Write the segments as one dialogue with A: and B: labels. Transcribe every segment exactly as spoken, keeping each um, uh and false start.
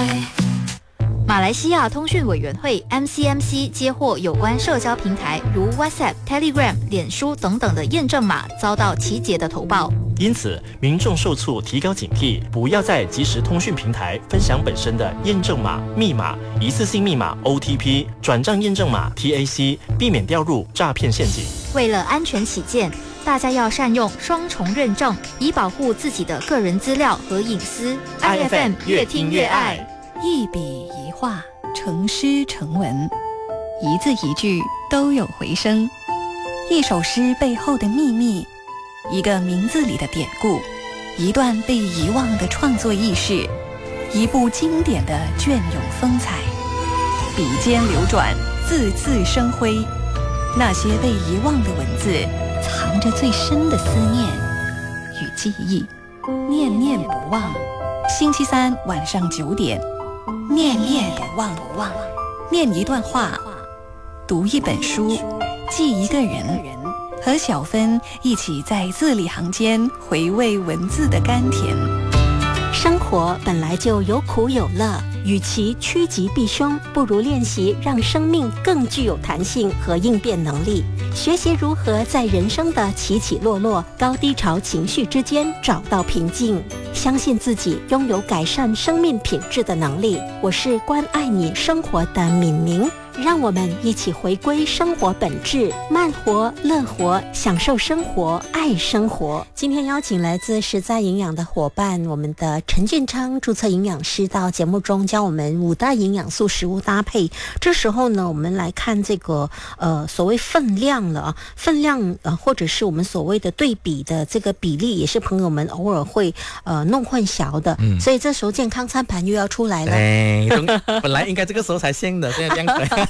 A: 马来西亚通讯委员会 M C M C 接获有关社交平台如 WhatsApp、Telegram、脸书等等的验证码遭到奇杰的投报，
B: 因此民众受促提高警惕，不要在即时通讯平台分享本身的验证码、密码、一次性密码 O T P、转账验证码 T A C， 避免掉入诈骗陷阱。
A: 为了安全起见，大家要善用双重认证，以保护自己的个人资料和隐私。I F M 越听越爱。
C: 一笔一画，成诗成文，一字一句都有回声。一首诗背后的秘密，一个名字里的典故，一段被遗忘的创作轶事，一部经典的隽永风采。笔尖流转，字字生辉。那些被遗忘的文字，藏着最深的思念与记忆，念念不忘。星期三晚上九点。念念不忘，不忘，念一段话，读一本书，记一个人，和小芬一起在字里行间回味文字的甘甜。
D: 生活本来就有苦有乐，与其趋吉避凶，不如练习让生命更具有弹性和应变能力，学习如何在人生的起起落落、高低潮情绪之间找到平静，相信自己拥有改善生命品质的能力。我是关爱你生活的敏明，让我们一起回归生活本质，慢活、乐活，享受生活，爱生活。今天邀请来自实在营养的伙伴，我们的陈俊昌注册营养师到节目中教我们五大营养素食物搭配。这时候呢，我们来看这个呃所谓分量了啊，分量呃或者是我们所谓的对比的这个比例，也是朋友们偶尔会呃弄混淆的。嗯，所以这时候健康餐盘又要出来了。
E: 哎，本来应该这个时候才鲜的，现在这样子。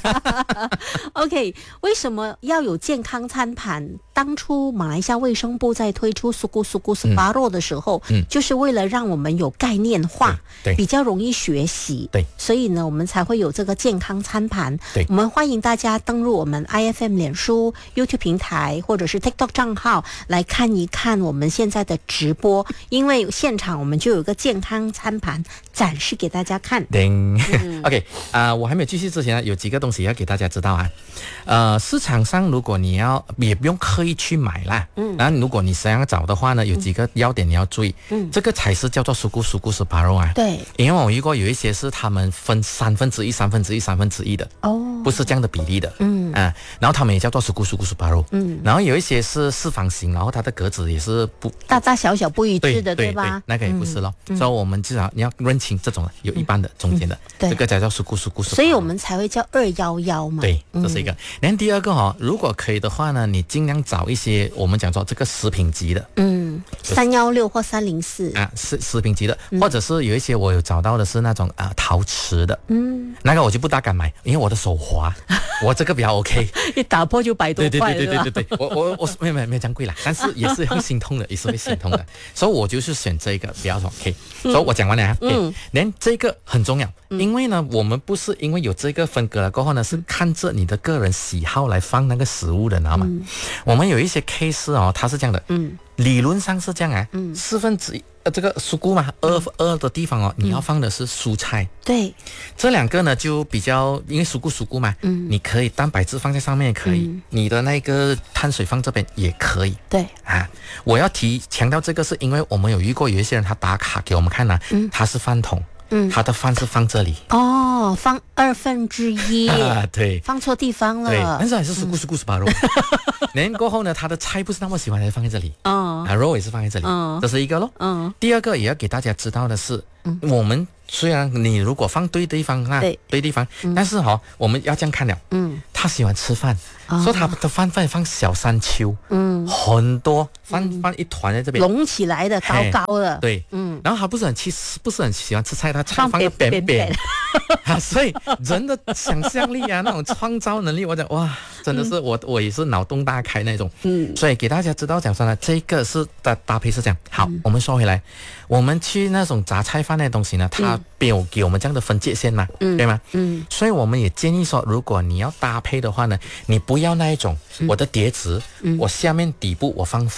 D: OK， 为什么要有健康餐盘？当初马来西亚卫生部在推出苏咕苏咕斯巴洛的时候、嗯嗯，就是为了让我们有概念化，比较容易学习。对，所以呢，我们才会有这个健康餐盘。对，我们欢迎大家登入我们 I F M 脸书、YouTube 平台或者是 TikTok 账号来看一看我们现在的直播，因为现场我们就有一个健康餐盘展示给大家看。
E: 叮、嗯、，OK 啊、呃，我还没有继续之前，有几个东西要给大家知道啊。呃，市场上如果你要也不用刻意去买啦，嗯，然后如果你想要找的话呢，有几个要点你要注意，嗯，这个才是叫做苏咕苏咕斯巴肉啊，对，因为我遇过有一些是他们分三分之一、三分之一、三分之一的，哦，不是这样的比例的，嗯啊，然后他们也叫做苏咕苏咕斯巴肉，嗯，然后有一些是四方形，然后它的格子也是不
D: 大大小小不一致的， 对, 对吧？对，
E: 那个也不是咯，嗯、所以我们至少你要认清这种有一半的、嗯、中间的，对，这个才叫苏咕苏咕斯巴肉，
D: 所以我们才会叫二幺幺嘛，
E: 对，这是一个。然后第二个哦，如果可以的话呢，你尽量找一些我们讲说这个食品级的，嗯，
D: 三幺六或三零四
E: 啊，食食品级的、嗯，或者是有一些我有找到的是那种啊、呃、陶瓷的，嗯，那个我就不大敢买，因为我的手滑，我这个比较 OK，
D: 一打破就百多块，
E: 对对对对对对对，我我我没有没有没有这样贵啦，但是也是很心痛的，也是会心痛的，所以我就是选这个比较 OK，、嗯、所以我讲完了啊，嗯，连、欸、这个很重要、嗯，因为呢，我们不是因为有这个分割了过后呢，是看着你的个人喜好来放那个食物的，你知道吗？嗯、我们有一些 case 哦，它是这样的，嗯，理论上是这样啊，嗯，四分之一。呃，这个蔬菇嘛，二二的地方哦，你要放的是蔬菜。嗯、对，这两个呢就比较，因为蔬菇蔬菇嘛，嗯，你可以蛋白质放在上面也可以，嗯、你的那个碳水放这边也可以。对啊，我要提强调这个是因为我们有遇过有一些人他打卡给我们看呢、啊，嗯，他是饭桶。嗯，他的饭是放这里
D: 哦，放二分之一，
E: 啊，对，
D: 放错地方了。
E: 对，但是还是蔬菇蔬菇是把肉。然后过后呢，他的菜不是那么喜欢，才放在这里。哦，啊，肉也是放在这里。嗯，这是一个咯。嗯，第二个也要给大家知道的是，嗯、我们虽然你如果放对地方啊，对对地方，嗯、但是哈、哦，我们要这样看了。嗯，他喜欢吃饭。哦、所以他的饭饭放小山丘，嗯，很多饭饭一团在这边
D: 隆起来的，高高的，
E: 对，嗯，然后他不是很吃，不是很喜欢吃菜，他菜放个扁扁，啊，所以人的想象力啊，那种创造能力，我讲哇，真的是我、嗯、我也是脑洞大开那种，嗯，所以给大家知道讲说呢，这个是搭搭配是这样。好、嗯，我们说回来，我们去那种杂菜饭那东西呢，它没有给我们这样的分界线嘛，嗯、对吗？嗯，所以我们也建议说，如果你要搭配的话呢，你不。不要那一种，我的碟子、嗯，我下面底部我放饭，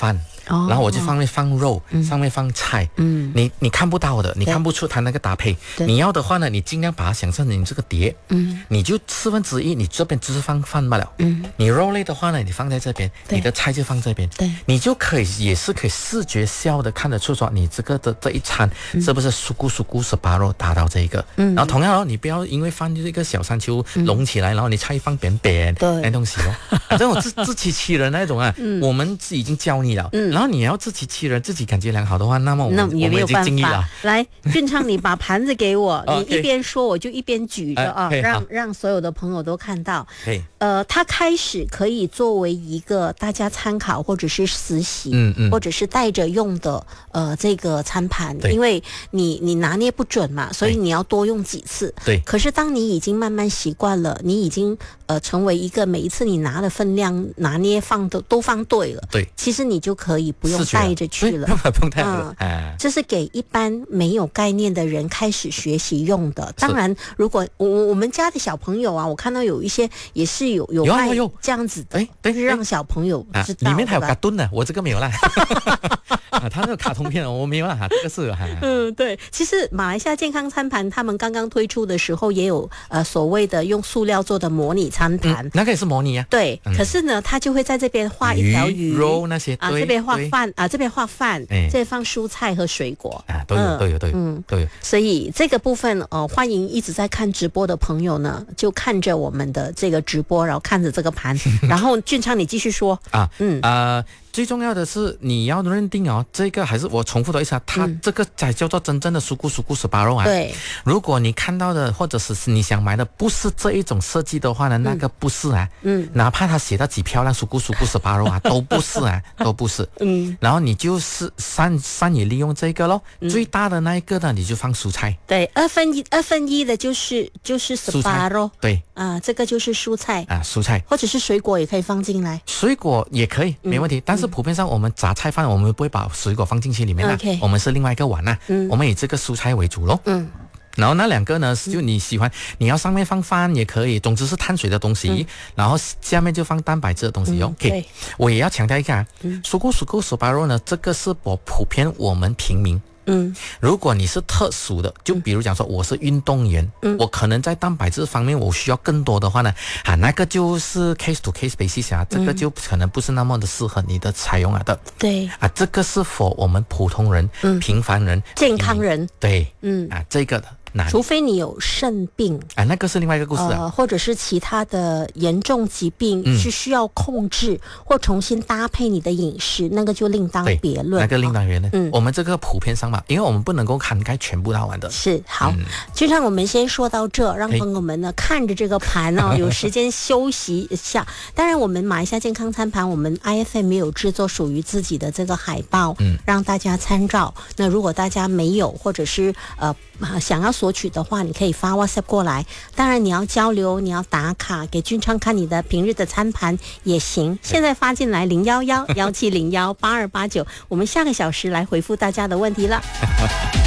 D: 哦，
E: 然后我就上面放肉，嗯、上面放菜，嗯，你你看不到的，你看不出它那个搭配。你要的话呢，你尽量把它想象成你这个碟，嗯，你就四分之一，你这边只是放饭罢了，嗯，你肉类的话呢，你放在这边，你的菜就放这边，
D: 对，
E: 你就可以也是可以视觉效的看得出说你这个的这一餐、嗯、是不是酥咕酥咕十八肉达到这一个，嗯，然后同样哦，你不要因为放这个小山丘隆起来，嗯、然后你菜放扁扁，
D: 对，
E: 那东西哦，这种自自欺欺人那种啊，嗯、我们已经教你了，嗯，然后你要自欺欺人，自己感觉良好的话，那么我们
D: 那也没有办法。
E: 我们已经尽力了。
D: 来，俊昌，你把盘子给我，你一边说我就一边举着啊，
E: 呃、
D: 让让所有的朋友都看到。
E: 对，
D: 呃，它开始可以作为一个大家参考，或者是实习，
E: 嗯嗯，
D: 或者是带着用的呃这个餐盘，因为你你拿捏不准嘛，所以你要多用几次。
E: 对。
D: 可是当你已经慢慢习惯了，你已经呃成为一个每一次你拿的分量拿捏放的都放对了，
E: 对，
D: 其实你就可以不用带着去了，
E: 不用带了。
D: 嗯，这是给一般没有概念的人开始学习用的。当然，如果我我们家的小朋友啊，我看到有一些也是有有卖这样子的，
E: 对，
D: 就是让小朋友知道。
E: 里面还有卡顿呢，我这个没有啦。啊，他那个卡通片我没有啦，这个是哈。
D: 嗯，对，其实马来西亚健康餐盘他们刚刚推出的时候，也有呃所谓的用塑料做的模拟餐盘，
E: 嗯、那个也是模拟啊。
D: 对，嗯、可是呢，他就会在这边画一条鱼、
E: 肉那些
D: 啊，这边画饭啊，这边画饭，这边放蔬菜和水果
E: 啊，都有、嗯、都有都有，嗯，都有。
D: 所以这个部分呃，欢迎一直在看直播的朋友呢，就看着我们的这个直播，然后看着这个盘，然后俊昌你继续说
E: 啊，嗯啊。呃最重要的是你要认定哦，这个还是我重复的一下，它这个才叫做真正的酥咕酥咕十八肉啊。
D: 对，
E: 如果你看到的或者是你想买的不是这一种设计的话呢，那个不是啊。嗯。哪怕它写到几漂亮酥咕酥咕十八肉啊，都不是啊，都不是。嗯。然后你就是善善于利用这个咯，嗯、最大的那一个呢，你就放蔬菜。
D: 对，二分一二分一的就是就是十八肉。
E: 对。
D: 啊，这个就是蔬菜
E: 啊，蔬菜
D: 或者是水果也可以放进来。
E: 水果也可以，没问题，嗯、但是普遍上我们杂菜饭我们不会把水果放进去里面啦，
D: okay.
E: 我们是另外一个碗啦，嗯、我们以这个蔬菜为主咯。嗯。然后那两个呢，就你喜欢，你要上面放饭也可以，总之是碳水的东西，嗯、然后下面就放蛋白质的东西。嗯、OK， 我也要强调一下，蔬果蔬果十八肉呢，这个是我普遍我们平民。嗯，如果你是特殊的，就比如讲说我是运动员，嗯，我可能在蛋白质方面我需要更多的话呢，啊，那个就是 case to case basis 啊，这个就可能不是那么的适合你的采用了的。
D: 对，
E: 啊，这个是 for 我们普通人、嗯、平凡人、
D: 健康人。
E: 对，嗯，啊，这个的。
D: 除非你有肾病
E: 啊，那个是另外一个故事啊，
D: 呃、或者是其他的严重疾病、嗯、是需要控制或重新搭配你的饮食，那个就另当别论。
E: 那个另当别论。嗯，我们这个普遍上嘛，因为我们不能够涵盖全部到完的。
D: 是，好，就像、嗯、我们先说到这，让朋友们呢看着这个盘哦，有时间休息一下。当然，我们马来西亚健康餐盘，我们 I F M 没有制作属于自己的这个海报，嗯，让大家参照。那如果大家没有，或者是呃想要索取的话，你可以发 WhatsApp 过来。当然你要交流，你要打卡给俊昌看你的平日的餐盘也行。现在发进来零一一一七零一八二八九，我们下个小时来回复大家的问题了。